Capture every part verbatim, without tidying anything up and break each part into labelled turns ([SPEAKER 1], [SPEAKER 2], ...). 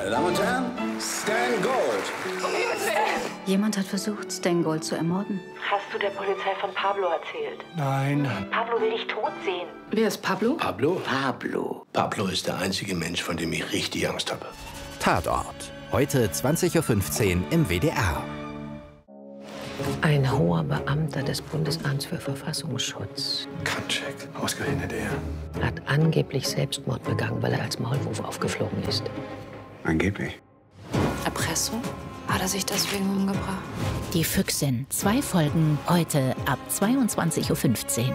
[SPEAKER 1] Meine Damen und Herren, Stan Gold.
[SPEAKER 2] Jemand hat versucht, Stan Gold zu ermorden.
[SPEAKER 3] Hast du der Polizei von Pablo erzählt?
[SPEAKER 1] Nein.
[SPEAKER 3] Pablo will dich tot sehen.
[SPEAKER 2] Wer ist Pablo?
[SPEAKER 1] Pablo? Pablo. Pablo ist der einzige Mensch, von dem ich richtig Angst habe.
[SPEAKER 4] Tatort. Heute zwanzig Uhr fünfzehn im W D R.
[SPEAKER 3] Ein hoher Beamter des Bundesamts für Verfassungsschutz
[SPEAKER 1] Kanczek, ausgerechnet er.
[SPEAKER 3] hat angeblich Selbstmord begangen, weil er als Maulwurf aufgeflogen ist.
[SPEAKER 1] Angeblich.
[SPEAKER 2] Erpressung? Hat er sich deswegen umgebracht?
[SPEAKER 5] Die Füchsin. Zwei Folgen heute ab zweiundzwanzig Uhr fünfzehn.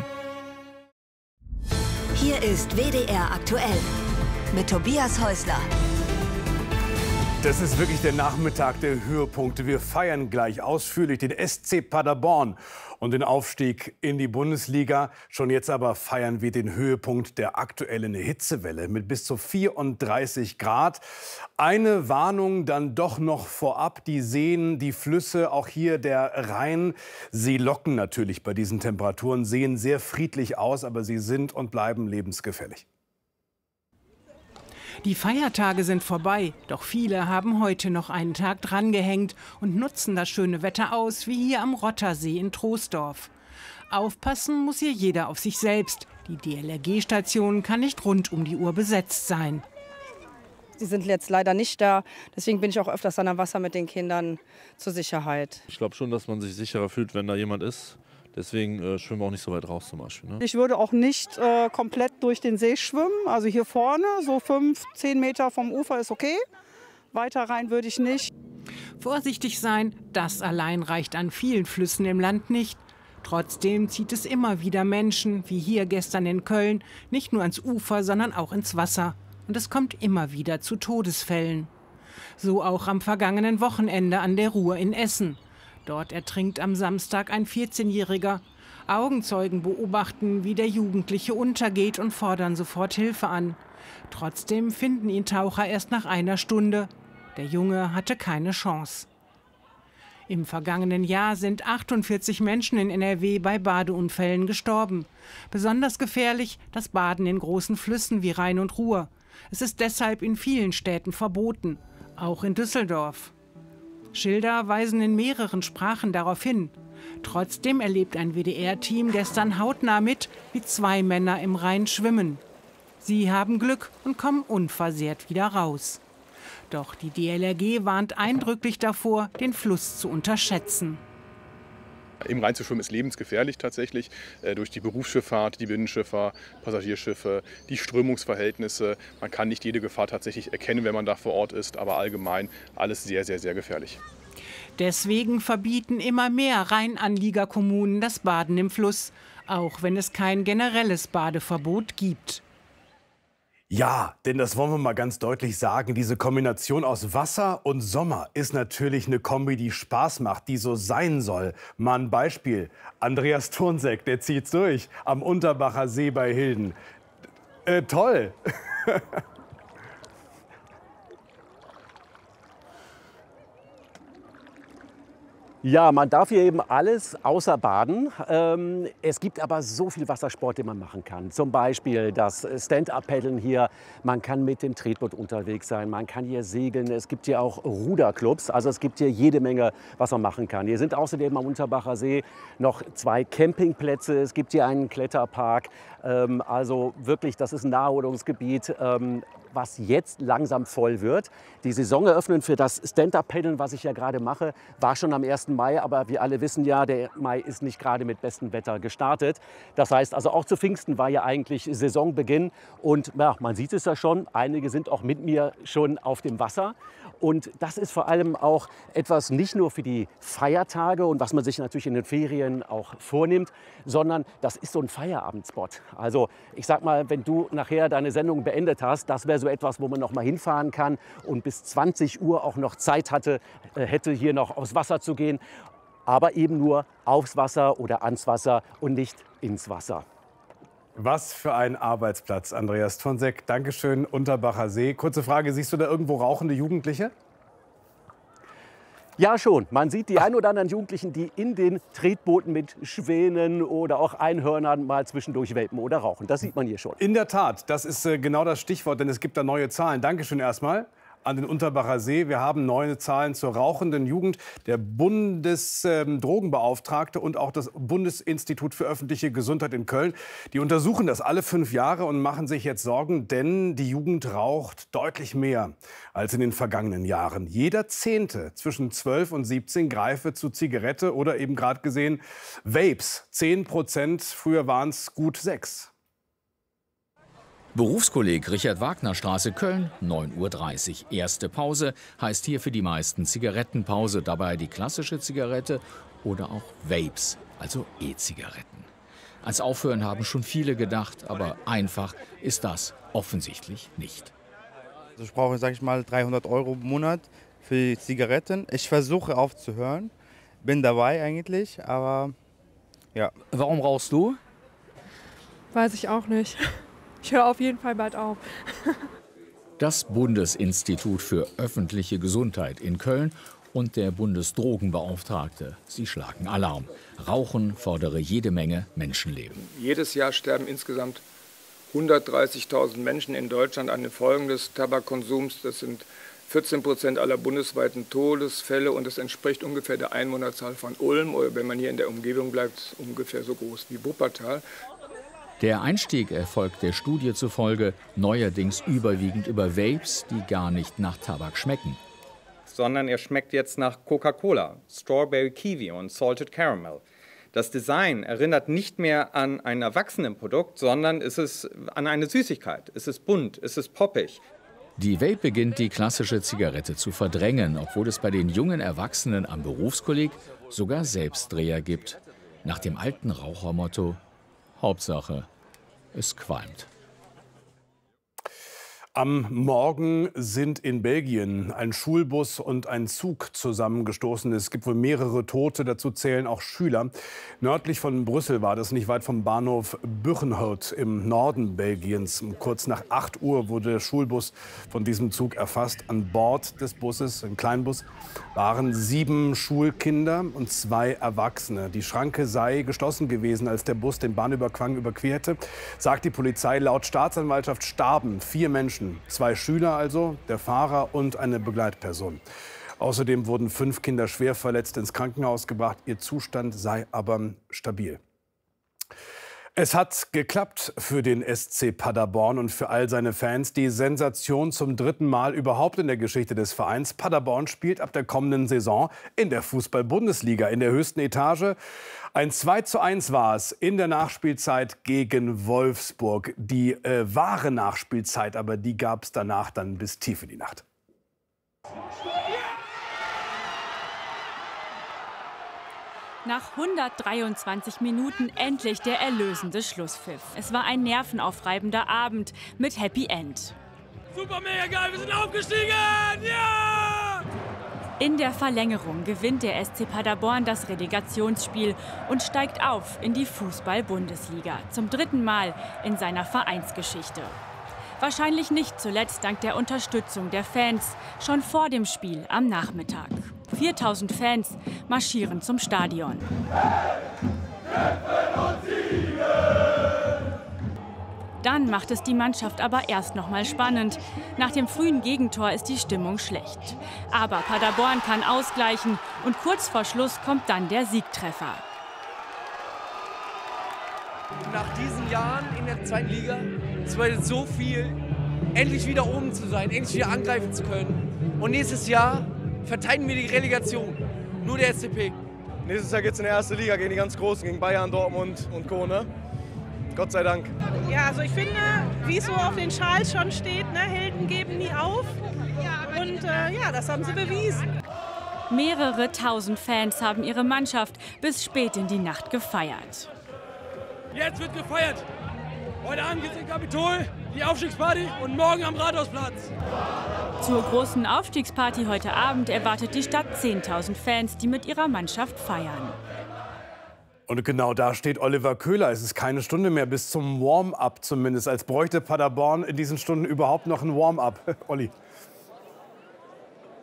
[SPEAKER 6] Hier ist W D R aktuell mit Tobias Häusler.
[SPEAKER 7] Das ist wirklich der Nachmittag der Höhepunkte. Wir feiern gleich ausführlich den S C Paderborn und den Aufstieg in die Bundesliga. Schon jetzt aber feiern wir den Höhepunkt der aktuellen Hitzewelle mit bis zu vierunddreißig Grad. Eine Warnung dann doch noch vorab. Die Seen, die Flüsse, auch hier der Rhein, sie locken natürlich bei diesen Temperaturen, sehen sehr friedlich aus, aber sie sind und bleiben lebensgefährlich.
[SPEAKER 8] Die Feiertage sind vorbei, doch viele haben heute noch einen Tag drangehängt und nutzen das schöne Wetter aus, wie hier am Rottersee in Troisdorf. Aufpassen muss hier jeder auf sich selbst. Die D L R G-Station kann nicht rund um die Uhr besetzt sein.
[SPEAKER 9] Sie sind jetzt leider nicht da, deswegen bin ich auch öfters an der Wasser mit den Kindern zur Sicherheit.
[SPEAKER 10] Ich glaube schon, dass man sich sicherer fühlt, wenn da jemand ist. Deswegen äh, schwimmen wir auch nicht so weit raus zum Beispiel. Ne?
[SPEAKER 9] Ich würde auch nicht äh, komplett durch den See schwimmen. Also hier vorne, so fünf, zehn Meter vom Ufer ist okay. Weiter rein würde ich nicht.
[SPEAKER 8] Vorsichtig sein, das allein reicht an vielen Flüssen im Land nicht. Trotzdem zieht es immer wieder Menschen, wie hier gestern in Köln, nicht nur ans Ufer, sondern auch ins Wasser. Und es kommt immer wieder zu Todesfällen. So auch am vergangenen Wochenende an der Ruhr in Essen. Dort ertrinkt am Samstag ein vierzehnjähriger. Augenzeugen beobachten, wie der Jugendliche untergeht und fordern sofort Hilfe an. Trotzdem finden ihn Taucher erst nach einer Stunde. Der Junge hatte keine Chance. Im vergangenen Jahr sind achtundvierzig Menschen in N R W bei Badeunfällen gestorben. Besonders gefährlich das Baden in großen Flüssen wie Rhein und Ruhr. Es ist deshalb in vielen Städten verboten, auch in Düsseldorf. Schilder weisen in mehreren Sprachen darauf hin. Trotzdem erlebt ein W D R-Team gestern hautnah mit, wie zwei Männer im Rhein schwimmen. Sie haben Glück und kommen unversehrt wieder raus. Doch die D L R G warnt eindrücklich davor, den Fluss zu unterschätzen.
[SPEAKER 11] Im Rhein zu schwimmen ist lebensgefährlich tatsächlich, äh, durch die Berufsschifffahrt, die Binnenschiffer, Passagierschiffe, die Strömungsverhältnisse. Man kann nicht jede Gefahr tatsächlich erkennen, wenn man da vor Ort ist, aber allgemein alles sehr, sehr, sehr gefährlich.
[SPEAKER 8] Deswegen verbieten immer mehr Rheinanliegerkommunen das Baden im Fluss, auch wenn es kein generelles Badeverbot gibt.
[SPEAKER 7] Ja, denn das wollen wir mal ganz deutlich sagen. Diese Kombination aus Wasser und Sommer ist natürlich eine Kombi, die Spaß macht, die so sein soll. Mal ein Beispiel. Andreas Thurnsek, der zieht's durch am Unterbacher See bei Hilden. Äh, toll!
[SPEAKER 12] Ja, man darf hier eben alles außer baden. Ähm, es gibt aber so viel Wassersport, den man machen kann. Zum Beispiel das Stand-Up-Paddeln hier. Man kann mit dem Tretboot unterwegs sein. Man kann hier segeln. Es gibt hier auch Ruderclubs. Also es gibt hier jede Menge, was man machen kann. Hier sind außerdem am Unterbacher See noch zwei Campingplätze. Es gibt hier einen Kletterpark. Ähm, also wirklich, das ist ein Naherholungsgebiet, ähm, was jetzt langsam voll wird. Die Saison eröffnen für das Stand-Up-Paddeln, was ich ja gerade mache, war schon am ersten Mai. Aber wir alle wissen ja, der Mai ist nicht gerade mit bestem Wetter gestartet. Das heißt also auch zu Pfingsten war ja eigentlich Saisonbeginn. Und ja, man sieht es ja schon, einige sind auch mit mir schon auf dem Wasser. Und das ist vor allem auch etwas nicht nur für die Feiertage und was man sich natürlich in den Ferien auch vornimmt, sondern das ist so ein Feierabendspot. Also ich sag mal, wenn du nachher deine Sendung beendet hast, das wäre so etwas, wo man noch mal hinfahren kann und bis zwanzig Uhr auch noch Zeit hatte, äh, hätte hier noch aufs Wasser zu gehen, aber eben nur aufs Wasser oder ans Wasser und nicht ins Wasser.
[SPEAKER 7] Was für ein Arbeitsplatz, Andreas Thurnsek. Dankeschön, Unterbacher See. Kurze Frage, siehst du da irgendwo rauchende Jugendliche?
[SPEAKER 12] Ja, schon. Man sieht die ein oder anderen Jugendlichen, die in den Tretbooten mit Schwänen oder auch Einhörnern mal zwischendurch vapen oder rauchen. Das sieht man hier schon.
[SPEAKER 7] In der Tat, das ist äh, genau das Stichwort, denn es gibt da neue Zahlen. Dankeschön erstmal an den Unterbacher See. Wir haben neue Zahlen zur rauchenden Jugend. Der Bundesdrogenbeauftragte und auch das Bundesinstitut für öffentliche Gesundheit in Köln, die untersuchen das alle fünf Jahre und machen sich jetzt Sorgen, denn die Jugend raucht deutlich mehr als in den vergangenen Jahren. Jeder Zehnte zwischen zwölf und siebzehn greife zu Zigarette oder eben gerade gesehen Vapes. zehn Prozent, früher waren es gut sechs.
[SPEAKER 13] Berufskolleg Richard-Wagner-Straße, Köln, neun Uhr dreißig. Erste Pause heißt hier für die meisten Zigarettenpause. Dabei die klassische Zigarette oder auch Vapes, also E-Zigaretten. Ans Aufhören haben schon viele gedacht, aber einfach ist das offensichtlich nicht.
[SPEAKER 14] Also ich brauche, sag ich mal, dreihundert Euro im Monat für die Zigaretten. Ich versuche aufzuhören, bin dabei eigentlich, aber ja.
[SPEAKER 13] Warum rauchst du?
[SPEAKER 15] Weiß ich auch nicht. Ich höre auf jeden Fall bald auf.
[SPEAKER 13] Das Bundesinstitut für öffentliche Gesundheit in Köln und der Bundesdrogenbeauftragte, sie schlagen Alarm. Rauchen fordere jede Menge Menschenleben.
[SPEAKER 16] Jedes Jahr sterben insgesamt hundertdreißigtausend Menschen in Deutschland an den Folgen des Tabakkonsums. Das sind vierzehn Prozent aller bundesweiten Todesfälle und das entspricht ungefähr der Einwohnerzahl von Ulm oder, wenn man hier in der Umgebung bleibt, ungefähr so groß wie Wuppertal.
[SPEAKER 13] Der Einstieg erfolgt der Studie zufolge neuerdings überwiegend über Vapes, die gar nicht nach Tabak schmecken.
[SPEAKER 17] Sondern er schmeckt jetzt nach Coca-Cola, Strawberry Kiwi und Salted Caramel. Das Design erinnert nicht mehr an ein Erwachsenenprodukt, sondern es ist an eine Süßigkeit. Es ist bunt, es ist poppig.
[SPEAKER 13] Die Vape beginnt die klassische Zigarette zu verdrängen, obwohl es bei den jungen Erwachsenen am Berufskolleg sogar Selbstdreher gibt. Nach dem alten Rauchermotto: Hauptsache, es qualmt.
[SPEAKER 7] Am Morgen sind in Belgien ein Schulbus und ein Zug zusammengestoßen. Es gibt wohl mehrere Tote, dazu zählen auch Schüler. Nördlich von Brüssel war das, nicht weit vom Bahnhof Buchenhout im Norden Belgiens. Kurz nach acht Uhr wurde der Schulbus von diesem Zug erfasst. An Bord des Busses, ein Kleinbus, waren sieben Schulkinder und zwei Erwachsene. Die Schranke sei geschlossen gewesen, als der Bus den Bahnübergang überquerte. Sagt die Polizei, laut Staatsanwaltschaft starben vier Menschen. Zwei Schüler also, der Fahrer und eine Begleitperson. Außerdem wurden fünf Kinder schwer verletzt ins Krankenhaus gebracht. Ihr Zustand sei aber stabil. Es hat geklappt für den S C Paderborn und für all seine Fans. Die Sensation zum dritten Mal überhaupt in der Geschichte des Vereins. Paderborn spielt ab der kommenden Saison in der Fußball-Bundesliga in der höchsten Etage. Ein zwei zu eins war es in der Nachspielzeit gegen Wolfsburg. Die äh, wahre Nachspielzeit aber, die gab es danach dann bis tief in die Nacht.
[SPEAKER 18] Nach hundertdreiundzwanzig Minuten endlich der erlösende Schlusspfiff. Es war ein nervenaufreibender Abend mit Happy End.
[SPEAKER 19] Super, mega geil, wir sind aufgestiegen! Ja!
[SPEAKER 18] In der Verlängerung gewinnt der S C Paderborn das Relegationsspiel und steigt auf in die Fußball-Bundesliga. Zum dritten Mal in seiner Vereinsgeschichte. Wahrscheinlich nicht zuletzt dank der Unterstützung der Fans, schon vor dem Spiel am Nachmittag. viertausend Fans marschieren zum Stadion. Dann macht es die Mannschaft aber erst noch mal spannend. Nach dem frühen Gegentor ist die Stimmung schlecht. Aber Paderborn kann ausgleichen und kurz vor Schluss kommt dann der Siegtreffer.
[SPEAKER 20] Nach diesen Jahren in der zweiten Liga, es bedeutet so viel, endlich wieder oben zu sein, endlich wieder angreifen zu können. Und nächstes Jahr verteidigen wir die Relegation. Nur der S C P.
[SPEAKER 21] Nächstes Jahr geht es in der erste Liga gegen die ganz Großen, gegen Bayern, Dortmund und Co. Ne? Gott sei Dank.
[SPEAKER 22] Ja, also ich finde, wie es so auf den Schals schon steht, ne, Helden geben nie auf. Und äh, ja, das haben sie bewiesen.
[SPEAKER 18] Mehrere tausend Fans haben ihre Mannschaft bis spät in die Nacht gefeiert.
[SPEAKER 19] Jetzt wird gefeiert. Heute Abend geht's in Kapitol, die Aufstiegsparty und morgen am Rathausplatz.
[SPEAKER 18] Zur großen Aufstiegsparty heute Abend erwartet die Stadt zehntausend Fans, die mit ihrer Mannschaft feiern.
[SPEAKER 7] Und genau da steht Oliver Köhler. Es ist keine Stunde mehr bis zum Warm-up zumindest. Als bräuchte Paderborn in diesen Stunden überhaupt noch ein Warm-up. Olli.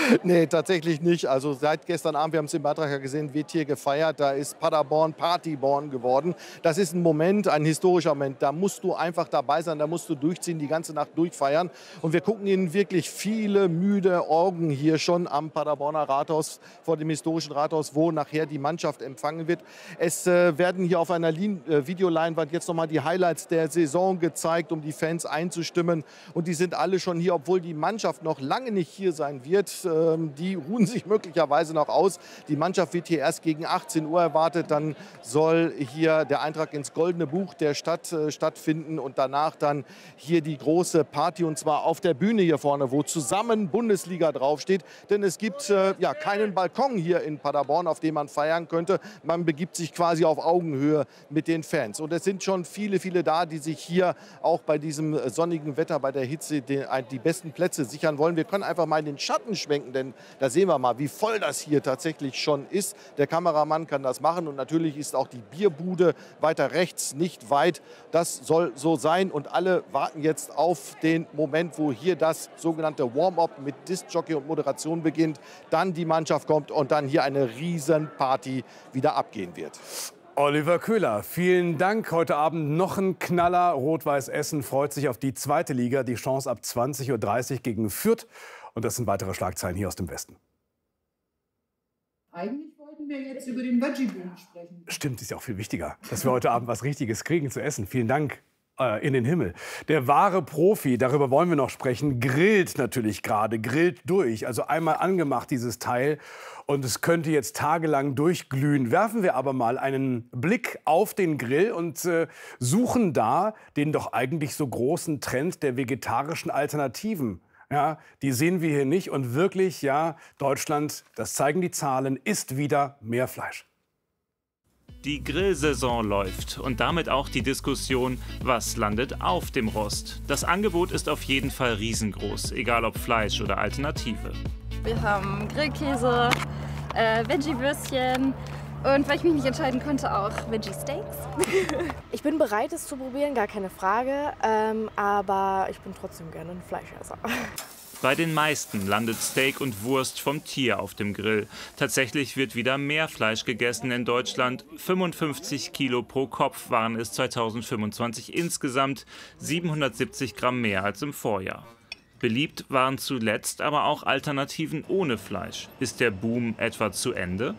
[SPEAKER 3] Nee, tatsächlich nicht. Also seit gestern Abend, wir haben es im Beitrag ja gesehen, wird hier gefeiert. Da ist Paderborn Partyborn geworden. Das ist ein Moment, ein historischer Moment. Da musst du einfach dabei sein, da musst du durchziehen, die ganze Nacht durchfeiern. Und wir gucken Ihnen wirklich viele müde Augen hier schon am Paderborner Rathaus, vor dem historischen Rathaus, wo nachher die Mannschaft empfangen wird. Es äh, werden hier auf einer Lin äh, Videoleinwand jetzt noch mal die Highlights der Saison gezeigt, um die Fans einzustimmen. Und die sind alle schon hier, obwohl die Mannschaft noch lange nicht hier sein wird. Ähm, die ruhen sich möglicherweise noch aus. Die Mannschaft wird hier erst gegen achtzehn Uhr erwartet. Dann soll hier der Eintrag ins Goldene Buch der Stadt äh, stattfinden und danach dann hier die große Party, und zwar auf der Bühne hier vorne, wo zusammen Bundesliga draufsteht. Denn es gibt äh, ja keinen Balkon hier in Paderborn, auf dem man feiern könnte. Man begibt sich quasi auf Augenhöhe mit den Fans. Und es sind schon viele, viele da, die sich hier auch bei diesem sonnigen Wetter, bei der Hitze die, die besten Plätze sichern wollen. Wir können einfach mal in den Schatten schwenken, denn da sehen wir mal, wie voll das hier tatsächlich schon ist. Der Kameramann kann das machen und natürlich ist auch die Bierbude weiter rechts nicht weit. Das soll so sein und alle warten jetzt auf den Moment, wo hier das sogenannte Warm-up mit Diskjockey und Moderation beginnt, dann die Mannschaft kommt und dann hier eine Riesenparty wieder abgehen wird.
[SPEAKER 7] Oliver Köhler, vielen Dank. Heute Abend noch ein Knaller. Rot-Weiß Essen freut sich auf die zweite Liga. Die Chance ab zwanzig Uhr dreißig gegen Fürth. Und das sind weitere Schlagzeilen hier aus dem Westen.
[SPEAKER 4] Eigentlich wollten wir jetzt über den Veggie-Boom sprechen.
[SPEAKER 7] Stimmt, ist ja auch viel wichtiger, dass wir heute Abend was Richtiges kriegen zu essen. Vielen Dank. In den Himmel. Der wahre Profi, darüber wollen wir noch sprechen, grillt natürlich gerade, grillt durch. Also einmal angemacht, dieses Teil. Und es könnte jetzt tagelang durchglühen. Werfen wir aber mal einen Blick auf den Grill und äh, suchen da den doch eigentlich so großen Trend der vegetarischen Alternativen. Ja, die sehen wir hier nicht. Und wirklich, ja, Deutschland, das zeigen die Zahlen, isst wieder mehr Fleisch.
[SPEAKER 23] Die Grillsaison läuft und damit auch die Diskussion, was landet auf dem Rost. Das Angebot ist auf jeden Fall riesengroß, egal ob Fleisch oder Alternative.
[SPEAKER 24] Wir haben Grillkäse, äh, Veggie-Würstchen und, weil ich mich nicht entscheiden konnte, auch Veggie-Steaks.
[SPEAKER 25] Ich bin bereit, es zu probieren, gar keine Frage, ähm, aber ich bin trotzdem gerne ein Fleischesser.
[SPEAKER 23] Bei den meisten landet Steak und Wurst vom Tier auf dem Grill. Tatsächlich wird wieder mehr Fleisch gegessen in Deutschland. fünfundfünfzig Kilo pro Kopf waren es zweitausendfünfundzwanzig insgesamt, siebenhundertsiebzig Gramm mehr als im Vorjahr. Beliebt waren zuletzt aber auch Alternativen ohne Fleisch. Ist der Boom etwa zu Ende?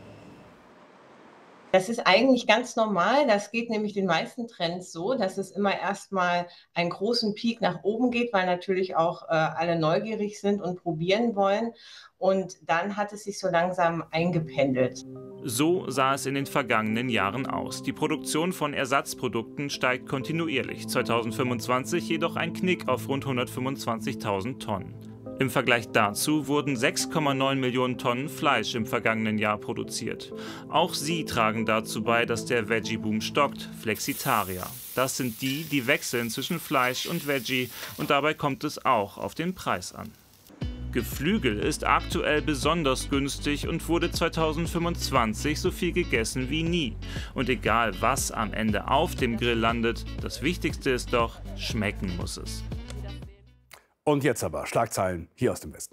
[SPEAKER 26] Das ist eigentlich ganz normal. Das geht nämlich den meisten Trends so, dass es immer erstmal einen großen Peak nach oben geht, weil natürlich auch äh, alle neugierig sind und probieren wollen. Und dann hat es sich so langsam eingependelt.
[SPEAKER 23] So sah es in den vergangenen Jahren aus. Die Produktion von Ersatzprodukten steigt kontinuierlich. zweitausendfünfundzwanzig jedoch ein Knick auf rund hundertfünfundzwanzigtausend Tonnen. Im Vergleich dazu wurden sechs Komma neun Millionen Tonnen Fleisch im vergangenen Jahr produziert. Auch sie tragen dazu bei, dass der Veggie-Boom stockt, Flexitarier. Das sind die, die wechseln zwischen Fleisch und Veggie und dabei kommt es auch auf den Preis an. Geflügel ist aktuell besonders günstig und wurde zweitausendfünfundzwanzig so viel gegessen wie nie. Und egal was am Ende auf dem Grill landet, das Wichtigste ist doch, schmecken muss es.
[SPEAKER 7] Und jetzt aber Schlagzeilen hier aus dem Westen.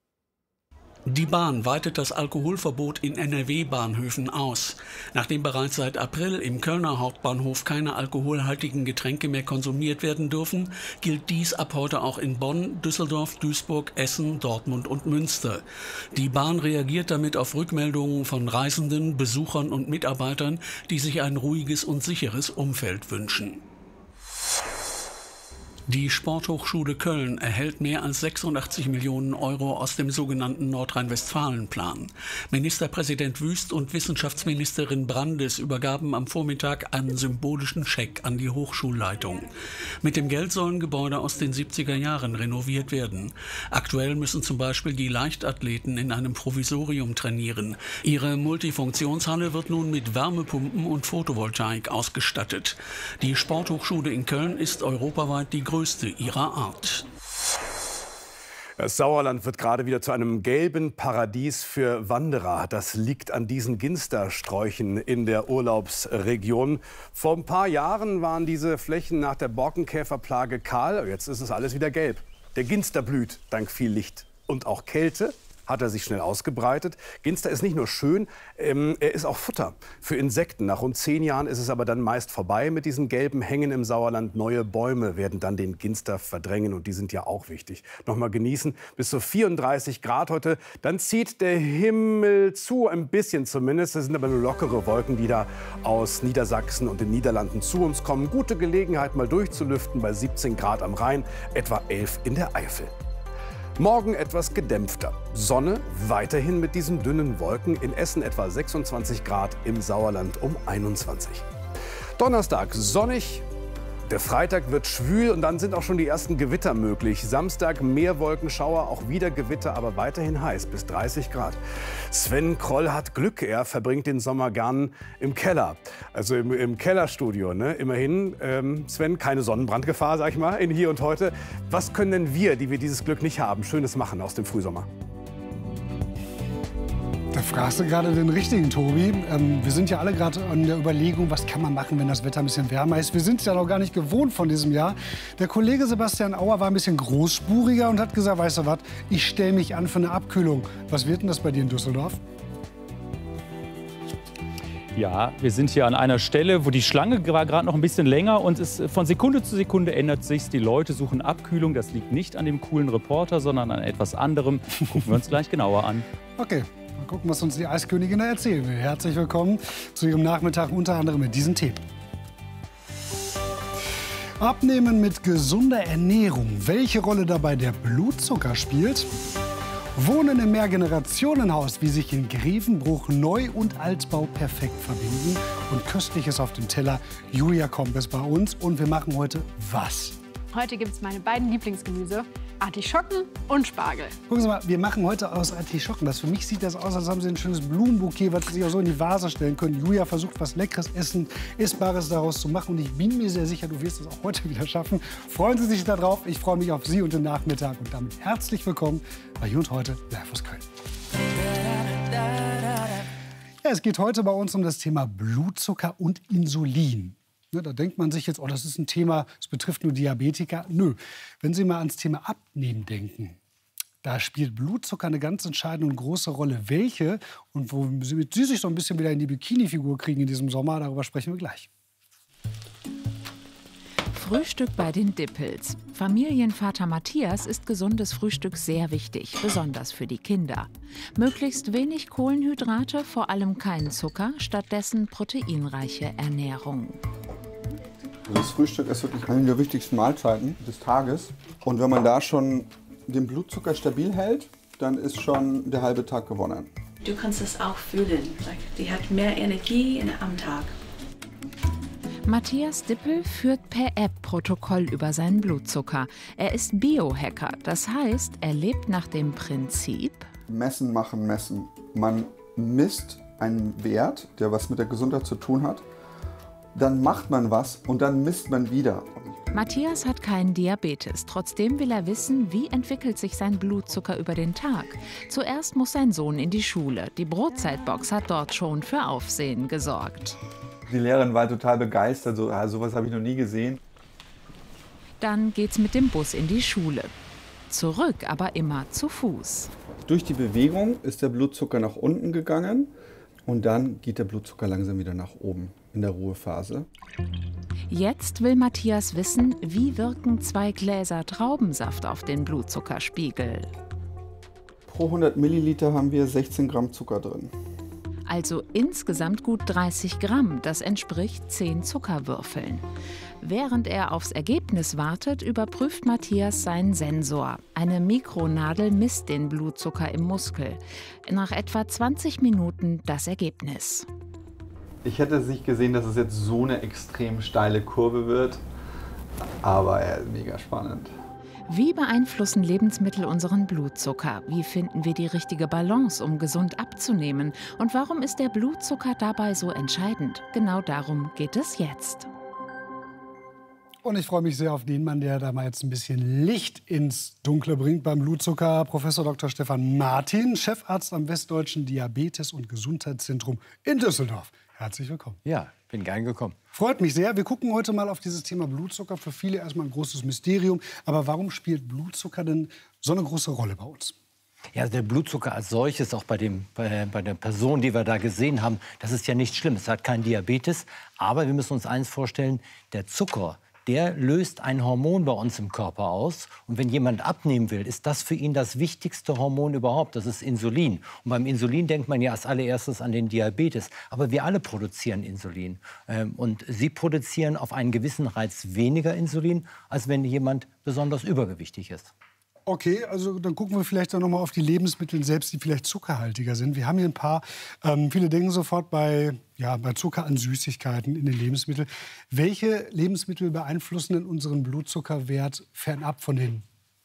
[SPEAKER 27] Die Bahn weitet das Alkoholverbot in N R W-Bahnhöfen aus. Nachdem bereits seit April im Kölner Hauptbahnhof keine alkoholhaltigen Getränke mehr konsumiert werden dürfen, gilt dies ab heute auch in Bonn, Düsseldorf, Duisburg, Essen, Dortmund und Münster. Die Bahn reagiert damit auf Rückmeldungen von Reisenden, Besuchern und Mitarbeitern, die sich ein ruhiges und sicheres Umfeld wünschen. Die Sporthochschule Köln erhält mehr als sechsundachtzig Millionen Euro aus dem sogenannten Nordrhein-Westfalen-Plan. Ministerpräsident Wüst und Wissenschaftsministerin Brandes übergaben am Vormittag einen symbolischen Scheck an die Hochschulleitung. Mit dem Geld sollen Gebäude aus den siebziger Jahren renoviert werden. Aktuell müssen zum Beispiel die Leichtathleten in einem Provisorium trainieren. Ihre Multifunktionshalle wird nun mit Wärmepumpen und Photovoltaik ausgestattet. Die Sporthochschule in Köln ist europaweit die größte ihrer Art.
[SPEAKER 7] Das Sauerland wird gerade wieder zu einem gelben Paradies für Wanderer. Das liegt an diesen Ginstersträuchen in der Urlaubsregion. Vor ein paar Jahren waren diese Flächen nach der Borkenkäferplage kahl. Jetzt ist es alles wieder gelb. Der Ginster blüht dank viel Licht und auch Kälte hat er sich schnell ausgebreitet. Ginster ist nicht nur schön, ähm, er ist auch Futter für Insekten. Nach rund zehn Jahren ist es aber dann meist vorbei mit diesen gelben Hängen im Sauerland. Neue Bäume werden dann den Ginster verdrängen und die sind ja auch wichtig. Noch mal genießen, bis zu vierunddreißig Grad heute. Dann zieht der Himmel zu, ein bisschen zumindest. Es sind aber nur lockere Wolken, die da aus Niedersachsen und den Niederlanden zu uns kommen. Gute Gelegenheit, mal durchzulüften bei siebzehn Grad am Rhein, etwa elf in der Eifel. Morgen etwas gedämpfter. Sonne weiterhin mit diesen dünnen Wolken. In Essen etwa sechsundzwanzig Grad, im Sauerland um einundzwanzig. Donnerstag sonnig. Der Freitag wird schwül und dann sind auch schon die ersten Gewitter möglich. Samstag mehr Wolkenschauer, auch wieder Gewitter, aber weiterhin heiß, bis dreißig Grad. Sven Kroll hat Glück, er verbringt den Sommer gern im Keller, also im, im Kellerstudio. Ne? Immerhin, ähm, Sven, keine Sonnenbrandgefahr, sag ich mal, in Hier und Heute. Was können denn wir, die wir dieses Glück nicht haben, Schönes machen aus dem Frühsommer?
[SPEAKER 1] Da fragst du gerade den richtigen, Tobi. Ähm, wir sind ja alle gerade an der Überlegung, was kann man machen, wenn das Wetter ein bisschen wärmer ist. Wir sind es ja noch gar nicht gewohnt von diesem Jahr. Der Kollege Sebastian Auer war ein bisschen großspuriger und hat gesagt, weißt du was, ich stelle mich an für eine Abkühlung. Was wird denn das bei dir in Düsseldorf?
[SPEAKER 2] Ja, wir sind hier an einer Stelle, wo die Schlange war gerade noch ein bisschen länger und es, von Sekunde zu Sekunde ändert sich. Die Leute suchen Abkühlung. Das liegt nicht an dem coolen Reporter, sondern an etwas anderem. Gucken wir uns gleich genauer an.
[SPEAKER 1] Okay. Mal gucken, was uns die Eiskönigin da erzählen will. Herzlich willkommen zu Ihrem Nachmittag, unter anderem mit diesen Themen. Abnehmen mit gesunder Ernährung. Welche Rolle dabei der Blutzucker spielt? Wohnen im Mehrgenerationenhaus, wie sich in Grevenbruch Neu- und Altbau perfekt verbinden. Und Köstliches auf dem Teller. Julia Komp ist bei uns und wir machen heute was?
[SPEAKER 5] Heute gibt es meine beiden Lieblingsgemüse, Artischocken und Spargel.
[SPEAKER 1] Gucken Sie mal, wir machen heute aus Artischocken. Das für mich sieht das aus, als haben Sie ein schönes Blumenbouquet, was Sie sich auch so in die Vase stellen können. Julia versucht, was Leckeres, Essen, Essbares daraus zu machen. Und ich bin mir sehr sicher, du wirst es auch heute wieder schaffen. Freuen Sie sich darauf. Ich freue mich auf Sie und den Nachmittag. Und damit herzlich willkommen bei Hier und Heute live aus Köln. Ja, es geht heute bei uns um das Thema Blutzucker und Insulin. Ne, da denkt man sich jetzt, oh, das ist ein Thema, das betrifft nur Diabetiker. Nö, wenn Sie mal ans Thema Abnehmen denken, da spielt Blutzucker eine ganz entscheidende und große Rolle. Welche und womit Sie sich so ein bisschen wieder in die Bikini-Figur kriegen in diesem Sommer, darüber sprechen wir gleich.
[SPEAKER 6] Frühstück bei den Dippels. Familienvater Matthias ist gesundes Frühstück sehr wichtig, besonders für die Kinder. Möglichst wenig Kohlenhydrate, vor allem keinen Zucker, stattdessen proteinreiche Ernährung.
[SPEAKER 9] Das Frühstück ist wirklich eine der wichtigsten Mahlzeiten des Tages. Und wenn man da schon den Blutzucker stabil hält, dann ist schon der halbe Tag gewonnen.
[SPEAKER 10] Du kannst es auch fühlen. Die hat mehr Energie am Tag.
[SPEAKER 6] Matthias Dippel führt per App Protokoll über seinen Blutzucker. Er ist Biohacker, das heißt, er lebt nach dem Prinzip:
[SPEAKER 9] Messen, machen, messen. Man misst einen Wert, der was mit der Gesundheit zu tun hat. Dann macht man was und dann misst man wieder.
[SPEAKER 6] Matthias hat keinen Diabetes. Trotzdem will er wissen, wie entwickelt sich sein Blutzucker über den Tag. Zuerst muss sein Sohn in die Schule. Die Brotzeitbox hat dort schon für Aufsehen gesorgt.
[SPEAKER 9] Die Lehrerin war total begeistert. So, ah, sowas habe ich noch nie gesehen.
[SPEAKER 6] Dann geht's mit dem Bus in die Schule. Zurück aber immer zu Fuß.
[SPEAKER 9] Durch die Bewegung ist der Blutzucker nach unten gegangen und dann geht der Blutzucker langsam wieder nach oben in der Ruhephase.
[SPEAKER 6] Jetzt will Matthias wissen, wie wirken zwei Gläser Traubensaft auf den Blutzuckerspiegel.
[SPEAKER 9] Pro hundert Milliliter haben wir sechzehn Gramm Zucker drin.
[SPEAKER 6] Also insgesamt gut dreißig Gramm, das entspricht zehn Zuckerwürfeln. Während er aufs Ergebnis wartet, überprüft Matthias seinen Sensor. Eine Mikronadel misst den Blutzucker im Muskel. Nach etwa zwanzig Minuten das Ergebnis.
[SPEAKER 9] Ich hätte es nicht gesehen, dass es jetzt so eine extrem steile Kurve wird, aber ja, mega spannend.
[SPEAKER 6] Wie beeinflussen Lebensmittel unseren Blutzucker? Wie finden wir die richtige Balance, um gesund abzunehmen? Und warum ist der Blutzucker dabei so entscheidend? Genau darum geht es jetzt.
[SPEAKER 1] Und ich freue mich sehr auf den Mann, der da mal jetzt ein bisschen Licht ins Dunkle bringt beim Blutzucker. Professor Doktor Stefan Martin, Chefarzt am Westdeutschen Diabetes- und Gesundheitszentrum in Düsseldorf. Herzlich willkommen.
[SPEAKER 11] Ja, bin gern gekommen.
[SPEAKER 1] Freut mich sehr. Wir gucken heute mal auf dieses Thema Blutzucker. Für viele erstmal ein großes Mysterium. Aber warum spielt Blutzucker denn so eine große Rolle bei uns?
[SPEAKER 8] Ja, der Blutzucker als solches, auch bei, dem, bei, bei der Person, die wir da gesehen haben, das ist ja nichts Schlimmes. Es hat kein Diabetes. Aber wir müssen uns eins vorstellen, der Zucker, der löst ein Hormon bei uns im Körper aus. Und wenn jemand abnehmen will, ist das für ihn das wichtigste Hormon überhaupt. Das ist Insulin. Und beim Insulin denkt man ja als allererstes an den Diabetes. Aber wir alle produzieren Insulin. Und Sie produzieren auf einen gewissen Reiz weniger Insulin, als wenn jemand besonders übergewichtig ist.
[SPEAKER 1] Okay, also dann gucken wir vielleicht noch mal auf die Lebensmittel selbst, die vielleicht zuckerhaltiger sind. Wir haben hier ein paar. Ähm, viele denken sofort bei, ja, bei Zucker an Süßigkeiten in den Lebensmitteln. Welche Lebensmittel beeinflussen denn unseren Blutzuckerwert fernab von den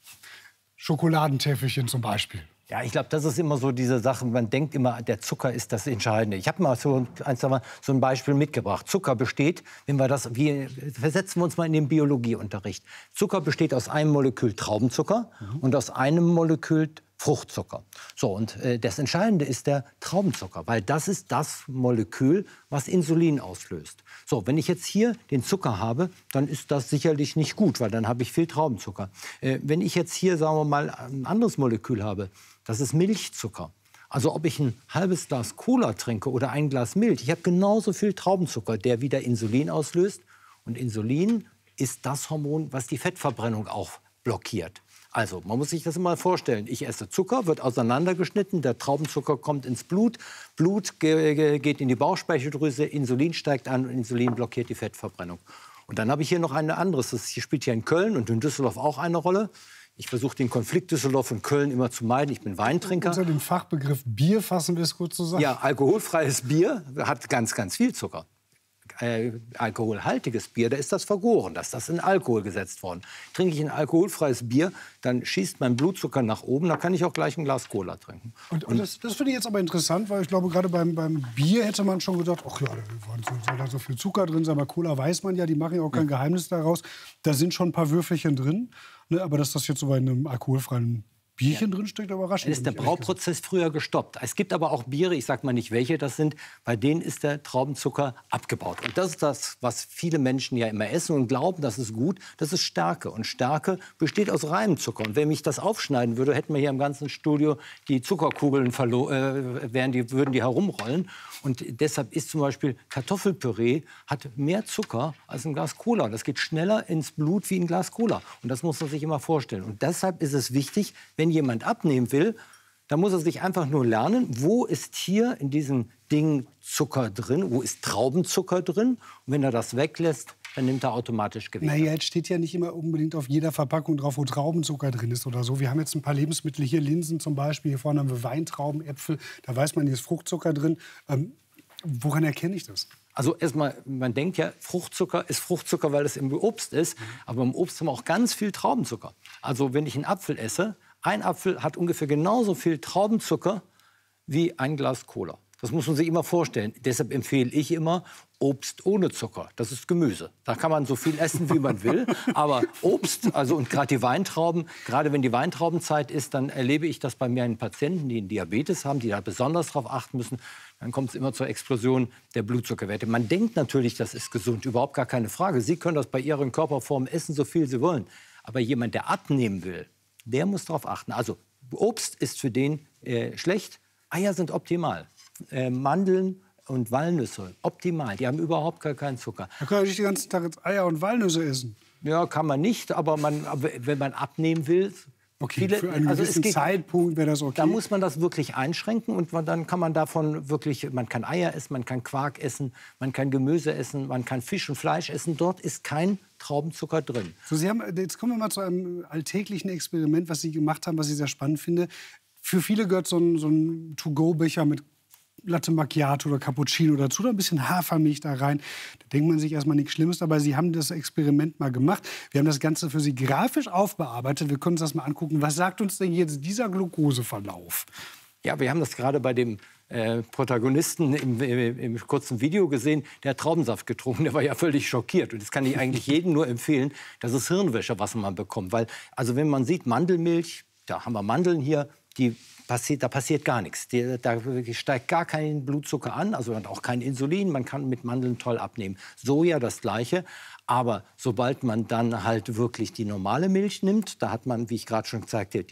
[SPEAKER 1] Schokoladentäfelchen zum Beispiel?
[SPEAKER 8] Ja, ich glaube, das ist immer so diese Sache. Man denkt immer, der Zucker ist das Entscheidende. Ich habe mal so ein, so ein Beispiel mitgebracht. Zucker besteht, wenn wir das, wie, versetzen wir uns mal in den Biologieunterricht. Zucker besteht aus einem Molekül Traubenzucker mhm. und aus einem Molekül Fruchtzucker. So, und äh, das Entscheidende ist der Traubenzucker, weil das ist das Molekül, was Insulin auslöst. So, wenn ich jetzt hier den Zucker habe, dann ist das sicherlich nicht gut, weil dann habe ich viel Traubenzucker. Äh, wenn ich jetzt hier, sagen wir mal, ein anderes Molekül habe, das ist Milchzucker. Also ob ich ein halbes Glas Cola trinke oder ein Glas Milch, ich habe genauso viel Traubenzucker, der wieder Insulin auslöst. Und Insulin ist das Hormon, was die Fettverbrennung auch blockiert. Also, man muss sich das mal vorstellen. Ich esse Zucker, wird auseinandergeschnitten, der Traubenzucker kommt ins Blut, Blut ge geht in die Bauchspeicheldrüse, Insulin steigt an und Insulin blockiert die Fettverbrennung. Und dann habe ich hier noch ein anderes, das hier spielt hier in Köln und in Düsseldorf auch eine Rolle. Ich versuche den Konflikt Düsseldorf und Köln immer zu meiden. Ich bin Weintrinker.
[SPEAKER 1] Unter dem Fachbegriff Bier fassen wir es kurz zusammen.
[SPEAKER 8] Ja, alkoholfreies Bier hat ganz, ganz viel Zucker. Äh, alkoholhaltiges Bier, da ist das vergoren, da ist das in Alkohol gesetzt worden. Trinke ich ein alkoholfreies Bier, dann schießt mein Blutzucker nach oben, da kann ich auch gleich ein Glas Cola trinken.
[SPEAKER 1] Und, und das, das finde ich jetzt aber interessant, weil ich glaube, gerade beim, beim Bier hätte man schon gedacht, ach ja, da soll da so viel Zucker drin sein, aber Cola weiß man ja, die machen ja auch kein ja. Geheimnis daraus. Da sind schon ein paar Würfelchen drin, ne, aber dass das jetzt so bei einem alkoholfreien Bierchen ja. drin steckt, überraschend.
[SPEAKER 8] Dann ist der Brauprozess früher gestoppt. Es gibt aber auch Biere, ich sage mal nicht welche das sind, bei denen ist der Traubenzucker abgebaut. Und das ist das, was viele Menschen ja immer essen und glauben, das ist gut. Das ist Stärke. Und Stärke besteht aus reinem Zucker. Und wenn ich das aufschneiden würde, hätten wir hier im ganzen Studio die Zuckerkugeln verloren, äh, wären die, würden die herumrollen. Und deshalb ist zum Beispiel Kartoffelpüree hat mehr Zucker als ein Glas Cola. Und das geht schneller ins Blut wie ein Glas Cola. Und das muss man sich immer vorstellen. Und deshalb ist es wichtig, wenn jemand abnehmen will, dann muss er sich einfach nur lernen, wo ist hier in diesem Ding Zucker drin, wo ist Traubenzucker drin. Und wenn er das weglässt, dann nimmt er automatisch Gewicht.
[SPEAKER 1] Naja, jetzt steht ja nicht immer unbedingt auf jeder Verpackung drauf, wo Traubenzucker drin ist oder so. Wir haben jetzt ein paar Lebensmittel hier, Linsen zum Beispiel. Hier vorne haben wir Weintrauben, Äpfel. Da weiß man, hier ist Fruchtzucker drin. Ähm, woran erkenne ich das?
[SPEAKER 8] Also erstmal, man denkt ja, Fruchtzucker ist Fruchtzucker, weil es im Obst ist. Aber im Obst haben wir auch ganz viel Traubenzucker. Also wenn ich einen Apfel esse, ein Apfel hat ungefähr genauso viel Traubenzucker wie ein Glas Cola. Das muss man sich immer vorstellen. Deshalb empfehle ich immer Obst ohne Zucker. Das ist Gemüse. Da kann man so viel essen, wie man will. Aber Obst, also und gerade die Weintrauben, gerade wenn die Weintraubenzeit ist, dann erlebe ich das bei meinen Patienten, die einen Diabetes haben, die da besonders darauf achten müssen. Dann kommt es immer zur Explosion der Blutzuckerwerte. Man denkt natürlich, das ist gesund, überhaupt gar keine Frage. Sie können das bei Ihren Körperformen essen, so viel Sie wollen. Aber jemand, der abnehmen will, der muss darauf achten. Also Obst ist für den äh, schlecht, Eier sind optimal. Äh, Mandeln und Walnüsse, optimal. Die haben überhaupt gar keinen Zucker.
[SPEAKER 1] Da kann ich nicht den ganzen Tag jetzt Eier und Walnüsse essen.
[SPEAKER 8] Ja, kann man nicht, aber, man, aber wenn man abnehmen will...
[SPEAKER 1] Okay,
[SPEAKER 8] viele,
[SPEAKER 1] für einen
[SPEAKER 8] also
[SPEAKER 1] gewissen
[SPEAKER 8] geht,
[SPEAKER 1] Zeitpunkt wäre das okay.
[SPEAKER 8] Da muss man das wirklich einschränken und man, dann kann man davon wirklich... Man kann Eier essen, man kann Quark essen, man kann Gemüse essen, man kann Fisch und Fleisch essen. Dort ist kein Traubenzucker drin.
[SPEAKER 1] So, Sie haben, jetzt kommen wir mal zu einem alltäglichen Experiment, was Sie gemacht haben, was ich sehr spannend finde. Für viele gehört so ein, so ein To-Go-Becher mit Latte Macchiato oder Cappuccino dazu, da ein bisschen Hafermilch da rein. Da denkt man sich erstmal nichts Schlimmes dabei. Sie haben das Experiment mal gemacht. Wir haben das Ganze für Sie grafisch aufbearbeitet. Wir können uns das mal angucken. Was sagt uns denn jetzt dieser Glukoseverlauf?
[SPEAKER 8] Ja, wir haben das gerade bei dem äh, Protagonisten im, im, im kurzen Video gesehen. Der hat Traubensaft getrunken. Der war ja völlig schockiert. Und das kann ich eigentlich jedem nur empfehlen. Das ist Hirnwäsche, was man bekommt. Weil, also wenn man sieht, Mandelmilch, da haben wir Mandeln hier, die passiert, da passiert gar nichts. Die, da steigt gar kein Blutzucker an, also auch kein Insulin. Man kann mit Mandeln toll abnehmen. Soja das Gleiche. Aber sobald man dann halt wirklich die normale Milch nimmt, da hat man, wie ich gerade schon gesagt habe, die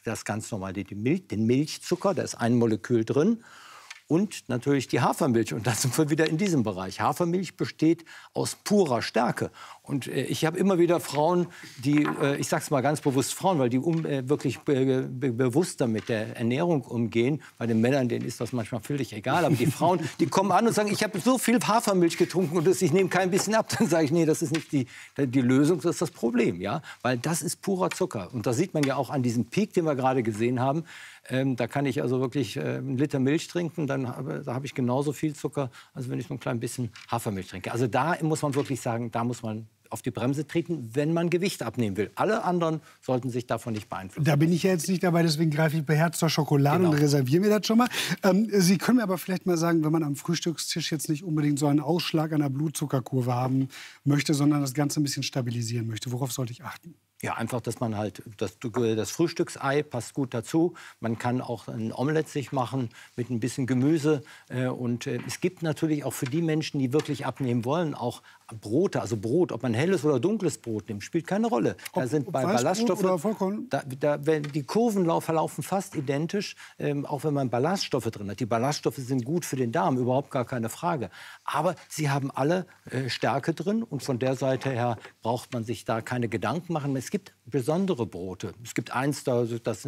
[SPEAKER 8] das ganz normal, die Milch, den Milchzucker, da ist ein Molekül drin. Und natürlich die Hafermilch. Und da sind wir wieder in diesem Bereich. Hafermilch besteht aus purer Stärke. Und äh, ich habe immer wieder Frauen, die, äh, ich sage es mal ganz bewusst Frauen, weil die um, äh, wirklich be be bewusster mit der Ernährung umgehen. Bei den Männern, denen ist das manchmal völlig egal. Aber die Frauen, die kommen an und sagen, ich habe so viel Hafermilch getrunken und das, ich nehme kein bisschen ab. Dann sage ich, nee, das ist nicht die, die Lösung, das ist das Problem. Ja? Weil das ist purer Zucker. Und das sieht man ja auch an diesem Peak, den wir gerade gesehen haben. Ähm, da kann ich also wirklich äh, einen Liter Milch trinken, dann habe, da habe ich genauso viel Zucker, als wenn ich so ein klein bisschen Hafermilch trinke. Also da muss man wirklich sagen, da muss man auf die Bremse treten, wenn man Gewicht abnehmen will. Alle anderen sollten sich davon nicht beeinflussen.
[SPEAKER 1] Da bin ich ja jetzt nicht dabei, deswegen greife ich beherzt zur Schokolade
[SPEAKER 8] Genau.
[SPEAKER 1] und reserviere mir das schon mal. Ähm, Sie können mir aber vielleicht mal sagen, wenn man am Frühstückstisch jetzt nicht unbedingt so einen Ausschlag an der Blutzuckerkurve haben möchte, sondern das Ganze ein bisschen stabilisieren möchte, worauf sollte ich achten?
[SPEAKER 8] Ja, einfach, dass man halt, das, das Frühstücksei passt gut dazu. Man kann auch ein Omelett sich machen mit ein bisschen Gemüse. Äh, und äh, es gibt natürlich auch für die Menschen, die wirklich abnehmen wollen, auch Brote, also Brot, ob man helles oder dunkles Brot nimmt, spielt keine Rolle. Da
[SPEAKER 1] Ob-
[SPEAKER 8] sind
[SPEAKER 1] ob
[SPEAKER 8] bei
[SPEAKER 1] Weißbrot
[SPEAKER 8] Ballaststoffe,
[SPEAKER 1] oder Vollkorn?
[SPEAKER 8] da, da, wenn, die Kurven lau- verlaufen fast identisch, ähm, auch wenn man Ballaststoffe drin hat. Die Ballaststoffe sind gut für den Darm, überhaupt gar keine Frage. Aber sie haben alle äh, Stärke drin und von der Seite her braucht man sich da keine Gedanken machen. Es gibt besondere Brote. Es gibt eins, das, das,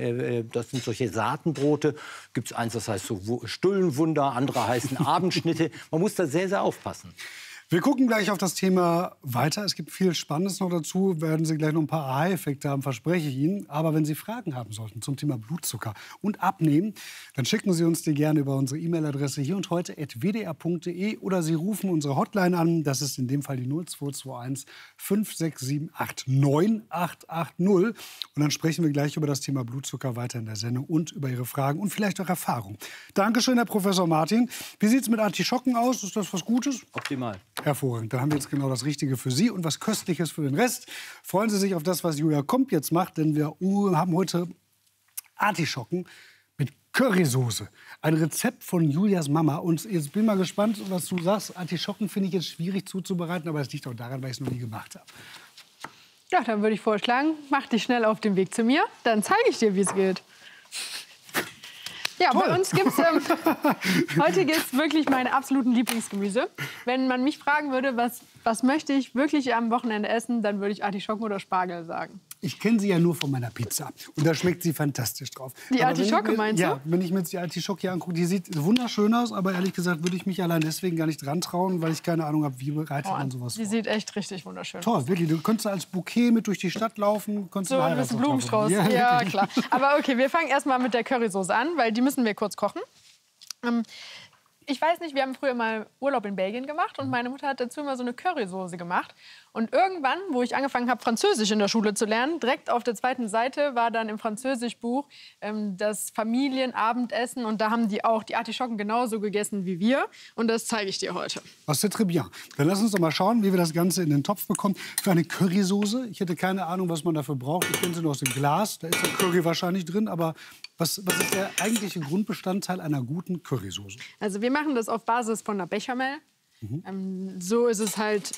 [SPEAKER 8] das sind solche Saatenbrote. Gibt es eins, das heißt so Wu- Stullenwunder, andere heißen Abendschnitte. Man muss da sehr, sehr aufpassen.
[SPEAKER 1] Wir gucken gleich auf das Thema weiter. Es gibt viel Spannendes noch dazu. Werden Sie gleich noch ein paar Aha-Effekte haben, verspreche ich Ihnen. Aber wenn Sie Fragen haben sollten zum Thema Blutzucker und Abnehmen, dann schicken Sie uns die gerne über unsere E-Mail-Adresse hier und heute at w d r punkt d e oder Sie rufen unsere Hotline an. Das ist in dem Fall die null zwei zwei eins fünf sechs sieben acht neun acht acht null. Und dann sprechen wir gleich über das Thema Blutzucker weiter in der Sendung und über Ihre Fragen und vielleicht auch Erfahrungen. Dankeschön, Herr Professor Martin. Wie sieht es mit Artischocken aus? Ist das was Gutes?
[SPEAKER 8] Optimal.
[SPEAKER 1] Hervorragend. Dann haben wir jetzt genau das Richtige für Sie und was Köstliches für den Rest. Freuen Sie sich auf das, was Julia Komp jetzt macht, denn wir uh, haben heute Artischocken mit Currysoße. Ein Rezept von Julias Mama. Und jetzt bin ich mal gespannt, was du sagst. Artischocken finde ich jetzt schwierig zuzubereiten, aber es liegt auch daran, weil ich es noch nie gemacht habe.
[SPEAKER 5] Ja, dann würde ich vorschlagen, mach dich schnell auf den Weg zu mir. Dann zeige ich dir, wie es geht. Ja,
[SPEAKER 1] Toll.
[SPEAKER 5] bei uns gibt's ähm, heute gibt's wirklich meine absoluten Lieblingsgemüse. Wenn man mich fragen würde, was, was möchte ich wirklich am Wochenende essen, dann würde ich Artischocken oder Spargel sagen.
[SPEAKER 1] Ich kenne sie ja nur von meiner Pizza. Und da schmeckt sie fantastisch drauf.
[SPEAKER 5] Die
[SPEAKER 1] Aber wenn ich
[SPEAKER 5] Artischocke
[SPEAKER 1] mir-
[SPEAKER 5] meinst du?
[SPEAKER 1] Ja, wenn ich mir jetzt die Artischocke hier angucke, die sieht wunderschön aus. Aber ehrlich gesagt würde ich mich allein deswegen gar nicht dran trauen, weil ich keine Ahnung habe, wie bereitet man sowas
[SPEAKER 5] Die sieht echt richtig wunderschön aus.
[SPEAKER 1] Toll, wirklich. Du könntest als Bouquet mit durch die Stadt laufen.
[SPEAKER 5] So ein bisschen Blumenstrauß. Ja, ja, klar. Aber okay, wir fangen erst mal mit der Currysoße an, weil die müssen wir kurz kochen. Ähm, ich weiß nicht, wir haben früher mal Urlaub in Belgien gemacht und meine Mutter hat dazu immer so eine Currysoße gemacht. Und irgendwann, wo ich angefangen habe, Französisch in der Schule zu lernen, direkt auf der zweiten Seite war dann im Französischbuch ähm, das Familienabendessen. Und da haben die auch die Artischocken genauso gegessen wie wir. Und das zeige ich dir heute.
[SPEAKER 1] Das ist très bien. Dann lass uns doch mal schauen, wie wir das Ganze in den Topf bekommen. Für eine Currysoße, ich hätte keine Ahnung, was man dafür braucht. Ich kenne sie nur aus dem Glas, da ist der Curry wahrscheinlich drin. Aber was, was ist der eigentliche Grundbestandteil einer guten Currysoße?
[SPEAKER 5] Also wir machen das auf Basis von einer Bechamel.
[SPEAKER 1] Mhm.
[SPEAKER 5] Ähm, so ist es halt,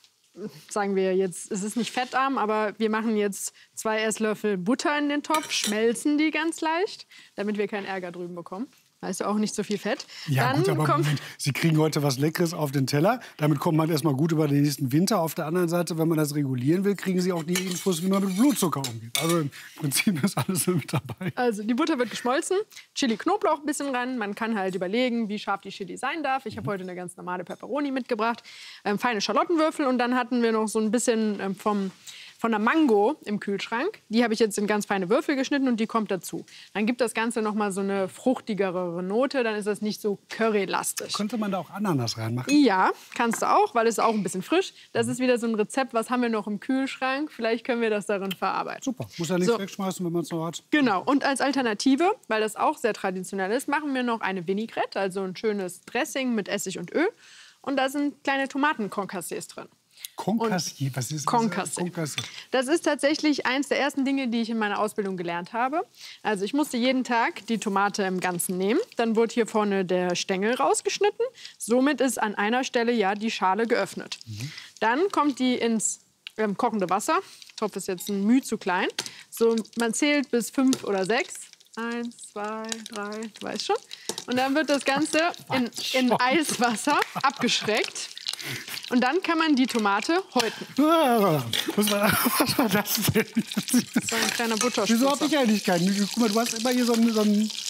[SPEAKER 5] sagen wir jetzt, es ist nicht fettarm, aber wir machen jetzt zwei Esslöffel Butter in den Topf, schmelzen die ganz leicht, damit wir keinen Ärger drüben bekommen. Da ist ja auch nicht so viel Fett.
[SPEAKER 1] Ja,
[SPEAKER 5] Dann
[SPEAKER 1] gut, aber
[SPEAKER 5] kommt
[SPEAKER 1] Moment, Sie kriegen heute was Leckeres auf den Teller. Damit kommt man erstmal gut über den nächsten Winter. Auf der anderen Seite, wenn man das regulieren will, kriegen Sie auch die Infos, wie man mit Blutzucker umgeht. Also im Prinzip ist alles mit dabei.
[SPEAKER 5] Also die Butter wird geschmolzen, Chili Knoblauch ein bisschen ran. Man kann halt überlegen, wie scharf die Chili sein darf. Ich habe heute eine ganz normale Pepperoni mitgebracht, ähm, feine Schalottenwürfel und dann hatten wir noch so ein bisschen ähm, vom von der Mango im Kühlschrank. Die habe ich jetzt in ganz feine Würfel geschnitten und die kommt dazu. Dann gibt das Ganze noch mal so eine fruchtigere Note, dann ist das nicht so currylastig.
[SPEAKER 1] Könnte man da auch Ananas reinmachen?
[SPEAKER 5] Ja, kannst du auch, weil es ist auch ein bisschen frisch. Das ist wieder so ein Rezept, was haben wir noch im Kühlschrank? Vielleicht können wir das darin verarbeiten.
[SPEAKER 1] Super, muss ja nichts
[SPEAKER 5] So.
[SPEAKER 1] wegschmeißen, wenn man es noch hat.
[SPEAKER 5] Genau, und als Alternative, weil das auch sehr traditionell ist, machen wir noch eine Vinaigrette, also ein schönes Dressing mit Essig und Öl. Und da sind kleine Tomaten-Concassés drin.
[SPEAKER 1] Concassé, was ist das?
[SPEAKER 5] Concassé.
[SPEAKER 1] Concassé.
[SPEAKER 5] Das ist tatsächlich eins der ersten Dinge, die ich in meiner Ausbildung gelernt habe. Also ich musste jeden Tag die Tomate im Ganzen nehmen. Dann wurde hier vorne der Stängel rausgeschnitten. Somit ist an einer Stelle ja die Schale geöffnet.
[SPEAKER 1] Mhm.
[SPEAKER 5] Dann kommt die ins ähm, kochende Wasser. Der Topf ist jetzt ein Müh zu klein. So, man zählt bis fünf oder sechs. Eins, zwei, drei, du weißt schon. Und dann wird das Ganze in, in Eiswasser abgeschreckt. Und dann kann man die Tomate häuten.
[SPEAKER 1] Was war, was war das denn?
[SPEAKER 5] Das war ein kleiner Butterspritzer.
[SPEAKER 1] Wieso habe ich eigentlich keinen? Guck mal, du hast immer hier so einen, so einen